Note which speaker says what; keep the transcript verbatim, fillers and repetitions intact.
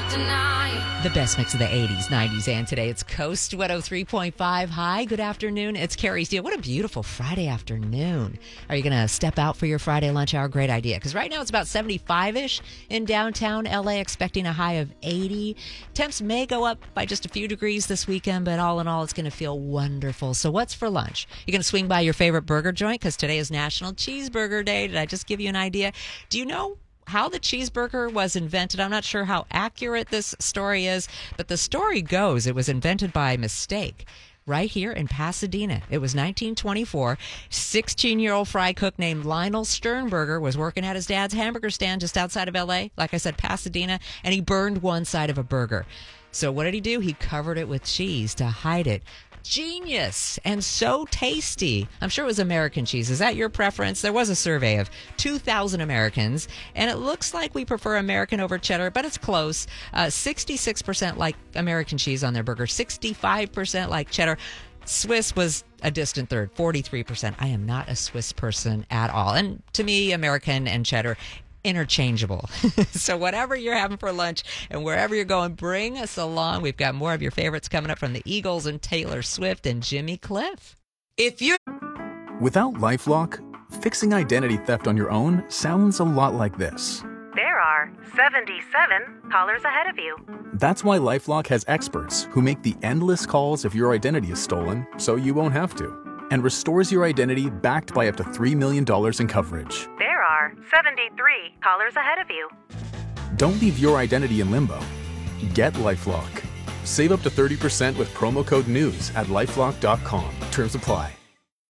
Speaker 1: deny. The best mix of the eighties, nineties, and today. It's Coast one oh three point five. Hi, good afternoon. It's Carrie's Deal. What a beautiful Friday afternoon. Are you going to step out for your Friday lunch hour? Great idea. Because right now it's about seventy-five-ish in downtown L A, expecting a high of eighty. Temps may go up by just a few degrees this weekend, but all in all, it's going to feel wonderful. So what's for lunch? You're going to swing by your favorite burger joint because today is National Cheeseburger Day. Did I just give you an idea? Do you know how the cheeseburger was invented? I'm not sure how accurate this story is, but the story goes it was invented by mistake right here in Pasadena. It was nineteen twenty-four. sixteen-year-old fry cook named Lionel Sternberger was working at his dad's hamburger stand just outside of L A, like I said, Pasadena, and he burned one side of a burger. So what did he do? He covered it with cheese to hide it. Genius and so tasty. I'm sure it was American cheese. Is that your preference? There was a survey of two thousand Americans, and it looks like we prefer American over cheddar, but it's close. Uh, sixty-six percent like American cheese on their burger, sixty-five percent like cheddar. Swiss was a distant third, forty-three percent. I am not a Swiss person at all. And to me, American and cheddar, interchangeable. So whatever you're having for lunch and wherever you're going, bring us along. We've got more of your favorites coming up from the Eagles and Taylor Swift and Jimmy Cliff. If you
Speaker 2: Without LifeLock, fixing identity theft on your own sounds a lot like this.
Speaker 3: There are seventy-seven callers ahead of you.
Speaker 2: That's why LifeLock has experts who make the endless calls if your identity is stolen, so you won't have to, and restores your identity backed by up to three million dollars in coverage.
Speaker 3: There are seventy-three callers ahead of you.
Speaker 2: Don't leave your identity in limbo. Get LifeLock. Save up to thirty percent with promo code NEWS at LifeLock dot com. Terms apply.